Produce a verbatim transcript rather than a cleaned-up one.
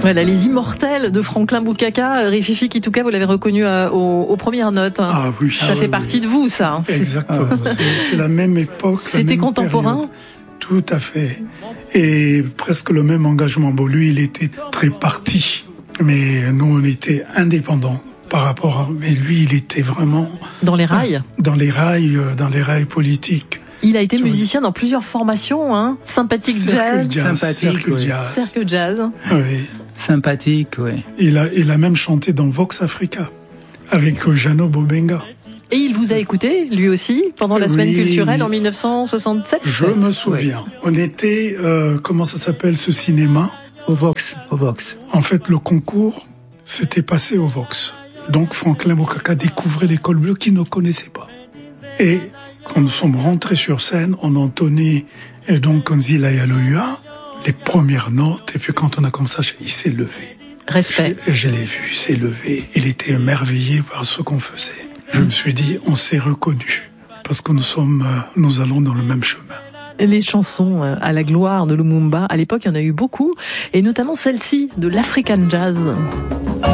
Voilà, les immortels de Franklin Boukaka. Rififi Kituka, vous l'avez reconnu euh, aux, aux premières notes. Ah oui. Ça ah, fait oui, partie oui. de vous, ça. Exactement. c'est, c'est la même époque. C'était contemporain. Période. Tout à fait. Et presque le même engagement. Bon, lui, il était très parti. Mais nous, on était indépendants par rapport à... Mais lui, il était vraiment... Dans les rails. Dans les rails, dans les rails politiques. Il a été musicien dans plusieurs formations, hein. Sympathique Cercle jazz. jazz. Sympathique, Cercle oui. jazz. Cercle jazz. Oui. Sympathique, oui. Il a, il a même chanté dans Vox Africa avec Jano Bobenga. Et il vous a écouté, lui aussi, pendant la semaine oui, culturelle en mille neuf cent soixante-sept. Je me souviens. Oui. On était, euh, comment ça s'appelle ce cinéma? Au Vox, au Vox. En fait, le concours s'était passé au Vox. Donc Franklin Boukaka découvrait l'école bleue qu'il ne connaissait pas. Et quand nous sommes rentrés sur scène, on entonnait et donc on dit la Yaloua, les premières notes, et puis quand on a comme ça, il s'est levé. Respect. Je, je l'ai vu, il s'est levé. Il était émerveillé par ce qu'on faisait. Je me suis dit, on s'est reconnus parce que nous sommes, nous allons dans le même chemin. Les chansons à la gloire de Lumumba, à l'époque, il y en a eu beaucoup, et notamment celle-ci de l'African Jazz.